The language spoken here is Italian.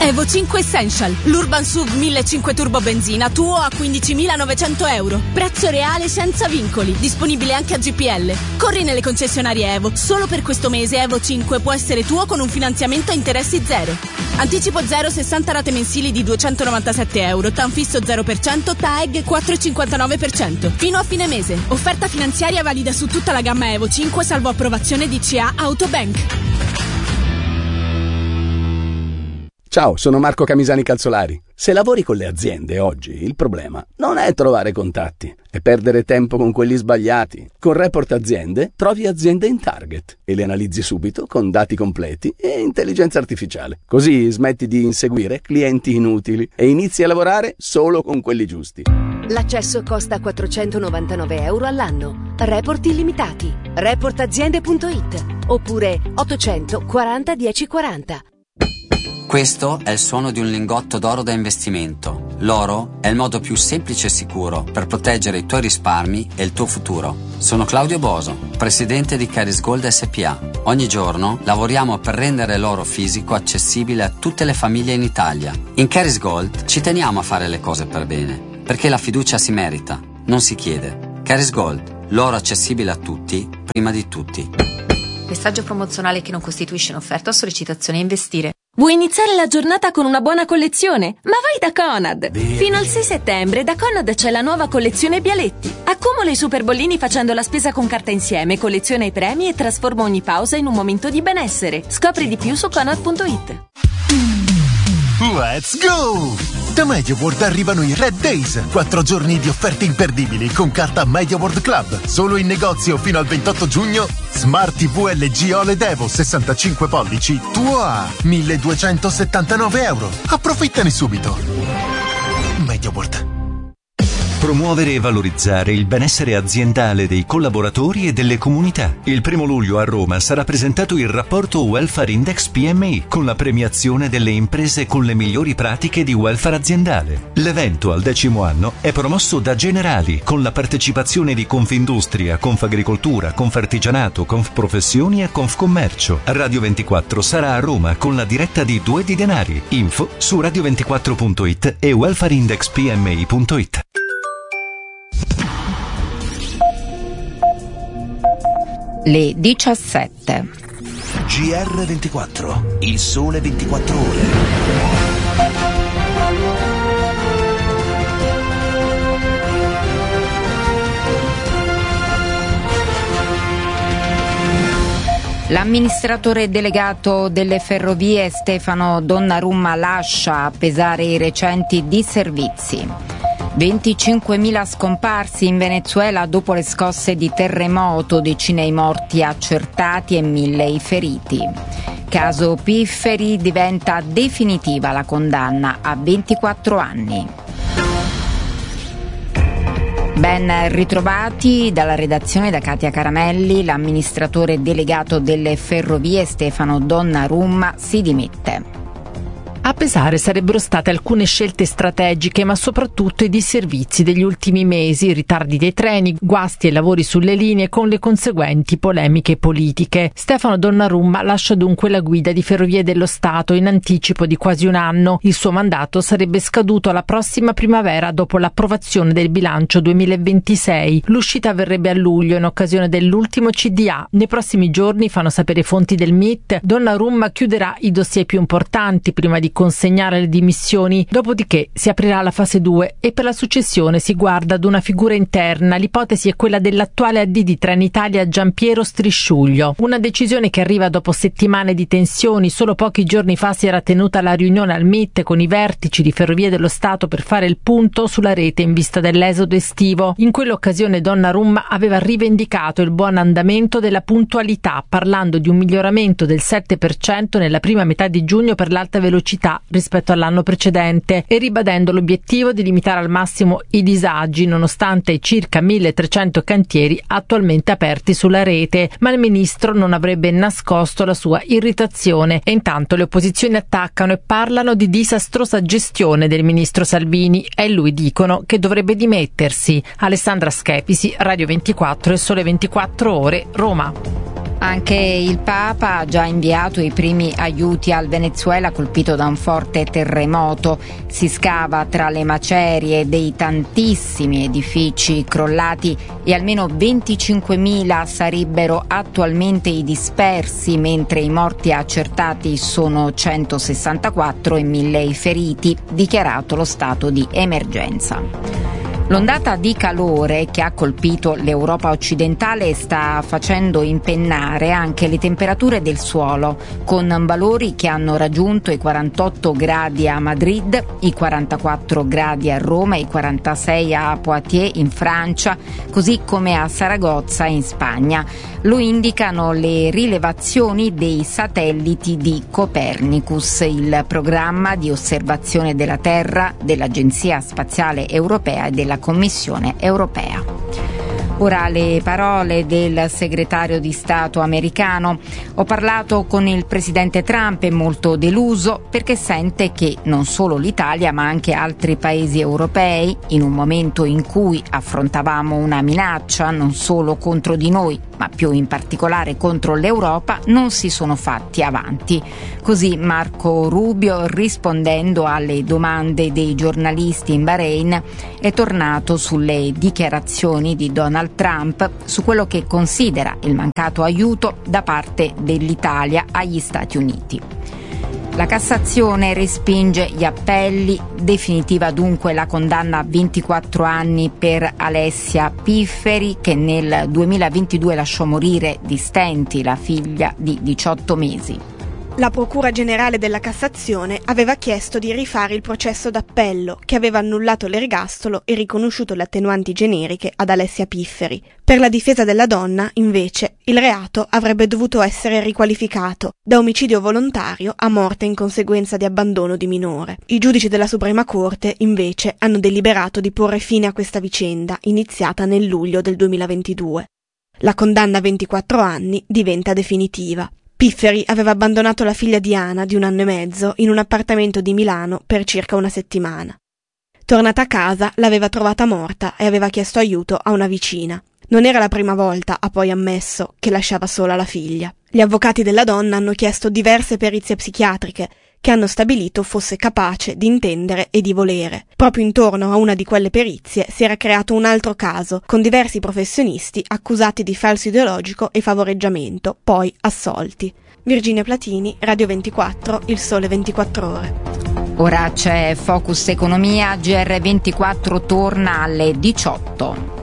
Evo 5 Essential, l'Urban SUV 1500 turbo benzina, tuo a 15.900 euro. Prezzo reale senza vincoli, disponibile anche a GPL. Corri nelle concessionarie Evo. Solo per questo mese Evo 5 può essere tuo con un finanziamento a interessi zero. Anticipo 0, 60 rate mensili di 297 euro, TAN fisso 0%, TAEG 4,59%. Fino a fine mese. Offerta finanziaria valida su tutta la gamma Evo 5, salvo approvazione DCA Autobank. Ciao, sono Marco Camisani Calzolari. Se lavori con le aziende oggi, il problema non è trovare contatti, è perdere tempo con quelli sbagliati. Con Report Aziende trovi aziende in target e le analizzi subito con dati completi e intelligenza artificiale. Così smetti di inseguire clienti inutili e inizi a lavorare solo con quelli giusti. L'accesso costa 499 euro all'anno. Report illimitati. Reportaziende.it oppure 840 1040. Questo è il suono di un lingotto d'oro da investimento. L'oro è il modo più semplice e sicuro per proteggere i tuoi risparmi e il tuo futuro. Sono Claudio Boso, presidente di Caris Gold SPA. Ogni giorno lavoriamo per rendere l'oro fisico accessibile a tutte le famiglie in Italia. In Caris Gold ci teniamo a fare le cose per bene, perché la fiducia si merita, non si chiede. Caris Gold, l'oro accessibile a tutti, prima di tutti. Messaggio promozionale che non costituisce un'offerta o sollecitazione a investire. Vuoi iniziare la giornata con una buona collezione? Ma vai da Conad! Fino al 6 settembre da Conad c'è la nuova collezione Bialetti. Accumula i super bollini facendo la spesa con carta insieme, colleziona i premi e trasforma ogni pausa in un momento di benessere. Scopri di più su Conad.it. Let's go! Da MediaWorld arrivano i Red Days, 4 giorni di offerte imperdibili con carta MediaWorld Club. Solo in negozio fino al 28 giugno. Smart TV LG OLED Evo 65 pollici, tuo a 1.279 euro. Approfittane subito. MediaWorld. Promuovere e valorizzare il benessere aziendale dei collaboratori e delle comunità. Il 1 luglio a Roma sarà presentato il rapporto Welfare Index PMI con la premiazione delle imprese con le migliori pratiche di welfare aziendale. L'evento al 10° anno è promosso da Generali con la partecipazione di Confindustria, Confagricoltura, Confartigianato, Confprofessioni e Confcommercio. Radio 24 sarà a Roma con la diretta di Due di Denari. Info su radio24.it e welfareindexpmi.it. Le 17. GR24, il sole 24 ore. L'amministratore delegato delle ferrovie Stefano Donnarumma lascia a pesare i recenti disservizi. 25.000 scomparsi in Venezuela dopo le scosse di terremoto, decine i morti accertati e 1.000 i feriti. Caso Pifferi, diventa definitiva la condanna a 24 anni. Ben ritrovati dalla redazione da Katia Caramelli. L'amministratore delegato delle ferrovie Stefano Donnarumma si dimette. A pesare sarebbero state alcune scelte strategiche, ma soprattutto i disservizi degli ultimi mesi, ritardi dei treni, guasti e lavori sulle linee con le conseguenti polemiche politiche. Stefano Donnarumma lascia dunque la guida di Ferrovie dello Stato in anticipo di quasi un anno. Il suo mandato sarebbe scaduto alla prossima primavera dopo l'approvazione del bilancio 2026. L'uscita avverrebbe a luglio in occasione dell'ultimo CDA. Nei prossimi giorni, fanno sapere fonti del MIT, Donnarumma chiuderà i dossier più importanti prima di consegnare le dimissioni, dopodiché si aprirà la fase 2 e per la successione si guarda ad una figura interna. L'ipotesi è quella dell'attuale AD di Trenitalia Giampiero Strisciuglio. Una decisione che arriva dopo settimane di tensioni. Solo pochi giorni fa si era tenuta la riunione al MIT con i vertici di Ferrovie dello Stato per fare il punto sulla rete in vista dell'esodo estivo. In quell'occasione Donnarumma aveva rivendicato il buon andamento della puntualità, parlando di un miglioramento del 7% nella prima metà di giugno per l'alta velocità rispetto all'anno precedente e ribadendo l'obiettivo di limitare al massimo i disagi nonostante i circa 1.300 cantieri attualmente aperti sulla rete. Ma il ministro non avrebbe nascosto la sua irritazione e intanto le opposizioni attaccano e parlano di disastrosa gestione del ministro Salvini e lui dicono che dovrebbe dimettersi. Alessandra Schepisi, Radio 24 e Sole 24 Ore, Roma. Anche il Papa ha già inviato i primi aiuti al Venezuela colpito da un forte terremoto. Si scava tra le macerie dei tantissimi edifici crollati e almeno 25.000 sarebbero attualmente i dispersi, mentre i morti accertati sono 164 e 1.000 i feriti, dichiarato lo stato di emergenza. L'ondata di calore che ha colpito l'Europa occidentale sta facendo impennare anche le temperature del suolo, con valori che hanno raggiunto i 48 gradi a Madrid, i 44 gradi a Roma, i 46 a Poitiers in Francia, così come a Saragozza in Spagna. Lo indicano le rilevazioni dei satelliti di Copernicus, il programma di osservazione della Terra dell'Agenzia Spaziale Europea e della Commissione Europea. Ora le parole del segretario di Stato americano. Ho parlato con il presidente Trump, è molto deluso perché sente che non solo l'Italia ma anche altri paesi europei, in un momento in cui affrontavamo una minaccia non solo contro di noi ma più in particolare contro l'Europa, non si sono fatti avanti. Così Marco Rubio, rispondendo alle domande dei giornalisti in Bahrain, è tornato sulle dichiarazioni di Donald Trump su quello che considera il mancato aiuto da parte dell'Italia agli Stati Uniti. La Cassazione respinge gli appelli, definitiva dunque la condanna a 24 anni per Alessia Pifferi, che nel 2022 lasciò morire di stenti la figlia di 18 mesi. La Procura Generale della Cassazione aveva chiesto di rifare il processo d'appello, che aveva annullato l'ergastolo e riconosciuto le attenuanti generiche ad Alessia Pifferi. Per la difesa della donna, invece, il reato avrebbe dovuto essere riqualificato da omicidio volontario a morte in conseguenza di abbandono di minore. I giudici della Suprema Corte, invece, hanno deliberato di porre fine a questa vicenda, iniziata nel luglio del 2022. La condanna a 24 anni diventa definitiva. Pifferi aveva abbandonato la figlia Diana, di 1 anno e mezzo, in un appartamento di Milano per circa una settimana. Tornata a casa, l'aveva trovata morta e aveva chiesto aiuto a una vicina. Non era la prima volta, ha poi ammesso, che lasciava sola la figlia. Gli avvocati della donna hanno chiesto diverse perizie psichiatriche, che hanno stabilito fosse capace di intendere e di volere. Proprio intorno a una di quelle perizie si era creato un altro caso, con diversi professionisti accusati di falso ideologico e favoreggiamento, poi assolti. Virginia Platini, Radio 24, Il Sole 24 Ore. Ora c'è Focus Economia, GR24 torna alle 18.